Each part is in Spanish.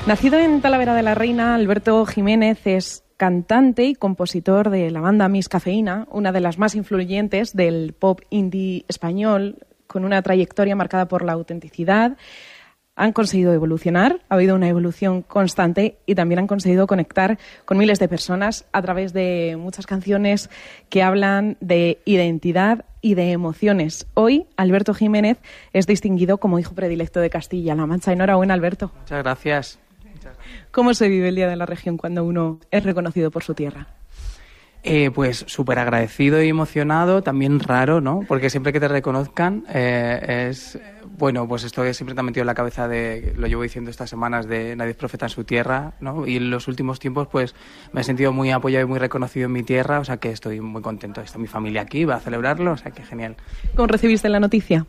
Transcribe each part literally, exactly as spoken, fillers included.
Nacido en Talavera de la Reina, Alberto Jiménez es cantante y compositor de la banda Miss Cafeína, una de las más influyentes del pop indie español, con una trayectoria marcada por la autenticidad. Han conseguido evolucionar, ha habido una evolución constante y también han conseguido conectar con miles de personas a través de muchas canciones que hablan de identidad y de emociones. Hoy, Alberto Jiménez es distinguido como hijo predilecto de Castilla-La Mancha. Enhorabuena, Alberto. Muchas gracias. ¿Cómo se vive el Día de la Región cuando uno es reconocido por su tierra? Eh, pues súper agradecido y emocionado, también raro, ¿no? Porque siempre que te reconozcan eh, es... Bueno, pues esto siempre te ha metido en la cabeza de, lo llevo diciendo estas semanas, de nadie es profeta en su tierra, ¿no? Y en los últimos tiempos pues me he sentido muy apoyado y muy reconocido en mi tierra, o sea que estoy muy contento. Está mi familia aquí, va a celebrarlo, o sea que genial. ¿Cómo recibiste la noticia?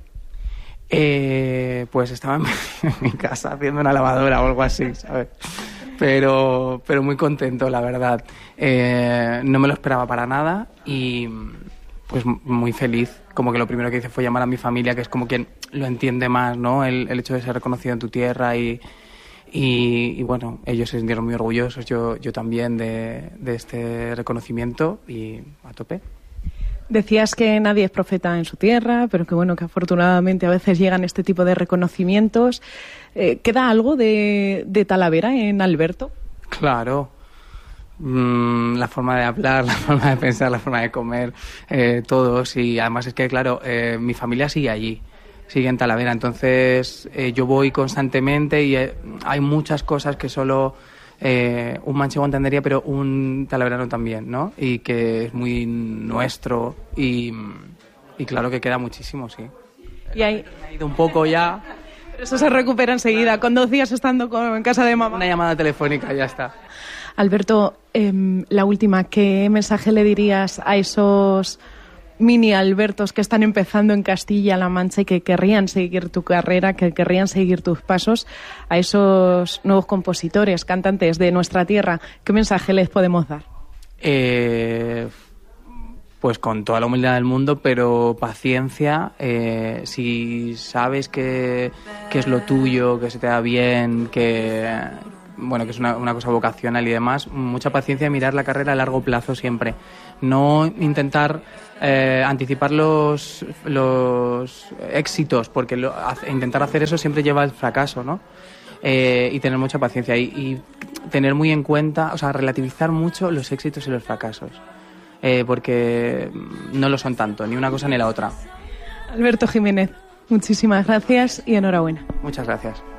Eh, pues estaba en mi, en mi casa haciendo una lavadora o algo así, ¿sabes? Pero, pero muy contento, la verdad. Eh, no me lo esperaba para nada y pues muy feliz. Como que lo primero que hice fue llamar a mi familia, que es como quien lo entiende más, ¿no? El, el hecho de ser reconocido en tu tierra y, y, y bueno, ellos se sintieron muy orgullosos, yo, yo también, de, de este reconocimiento y a tope. Decías que nadie es profeta en su tierra, pero que bueno, que afortunadamente a veces llegan este tipo de reconocimientos. Eh, ¿Queda algo de, de Talavera en Alberto? Claro. Mm, la forma de hablar, la forma de pensar, la forma de comer, eh, todos. Y además es que, claro, eh, mi familia sigue allí, sigue en Talavera. Entonces eh, yo voy constantemente y eh, hay muchas cosas que solo... Eh, un manchego entendería, pero un talaverano también, ¿no? Y que es muy nuestro y, y claro que queda muchísimo, sí. Y ahí ha ido un poco ya. Pero eso se recupera enseguida, con dos días estando con, en casa de mamá. Una llamada telefónica, ya está. Alberto, eh, la última, ¿qué mensaje le dirías a esos mini Albertos que están empezando en Castilla-La Mancha y que querrían seguir tu carrera, que querrían seguir tus pasos, a esos nuevos compositores, cantantes de nuestra tierra? ¿Qué mensaje les podemos dar? Eh, pues con toda la humildad del mundo, pero paciencia. Eh, si sabes que, que es lo tuyo, que se te da bien, que... bueno, que es una, una cosa vocacional y demás, mucha paciencia y mirar la carrera a largo plazo siempre. No intentar eh, anticipar los, los éxitos, porque lo, intentar hacer eso siempre lleva al fracaso, ¿no? Eh, y tener mucha paciencia y, y tener muy en cuenta, o sea, relativizar mucho los éxitos y los fracasos, eh, porque no lo son tanto, ni una cosa ni la otra. Alberto Jiménez, muchísimas gracias y enhorabuena. Muchas gracias.